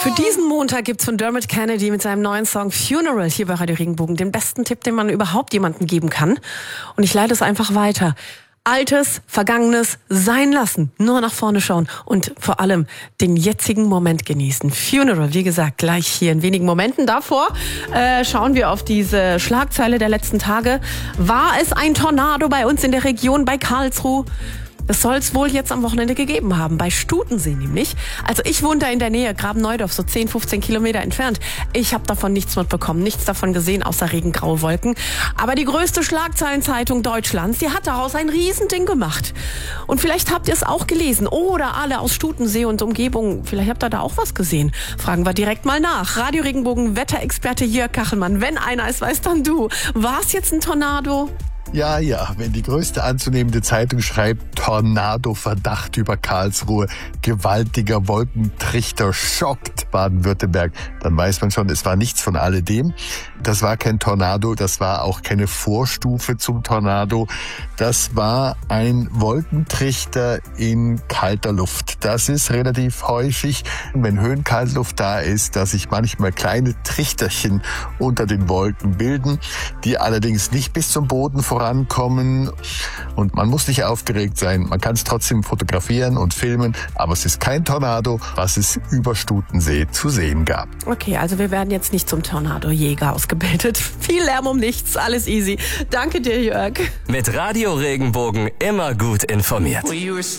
Für diesen Montag gibt's von Dermot Kennedy mit seinem neuen Song Funeral hier bei Radio Regenbogen den besten Tipp, den man überhaupt jemandem geben kann. Und ich leite es einfach weiter. Altes, Vergangenes sein lassen, nur nach vorne schauen und vor allem den jetzigen Moment genießen. Funeral, wie gesagt, gleich hier in wenigen Momenten. Davor schauen wir auf diese Schlagzeile der letzten Tage. War es ein Tornado bei uns in der Region bei Karlsruhe? Das soll es wohl jetzt am Wochenende gegeben haben, bei Stutensee nämlich. Also ich wohne da in der Nähe, Graben-Neudorf, so 10, 15 Kilometer entfernt. Ich habe davon nichts mitbekommen, nichts davon gesehen, außer regengraue Wolken. Aber die größte Schlagzeilenzeitung Deutschlands, die hat daraus ein Riesending gemacht. Und vielleicht habt ihr es auch gelesen oder alle aus Stutensee und Umgebung, vielleicht habt ihr da auch was gesehen. Fragen wir direkt mal nach. Radio Regenbogen Wetterexperte Jörg Kachelmann, wenn einer es weiß, dann du. War es jetzt ein Tornado? Ja, wenn die größte anzunehmende Zeitung schreibt, Tornado-Verdacht über Karlsruhe, gewaltiger Wolkentrichter schockt Baden-Württemberg, dann weiß man schon, es war nichts von alledem. Das war kein Tornado, das war auch keine Vorstufe zum Tornado. Das war ein Wolkentrichter in kalter Luft. Das ist relativ häufig, wenn Höhenkaltluft da ist, dass sich manchmal kleine Trichterchen unter den Wolken bilden, die allerdings nicht bis zum Boden vorankommen. Und man muss nicht aufgeregt sein. Man kann es trotzdem fotografieren und filmen, aber es ist kein Tornado, was es über Stutensee zu sehen gab. Okay, also wir werden jetzt nicht zum Tornadojäger ausgebildet. Viel Lärm um nichts, alles easy. Danke dir, Jörg. Mit Radio Regenbogen immer gut informiert.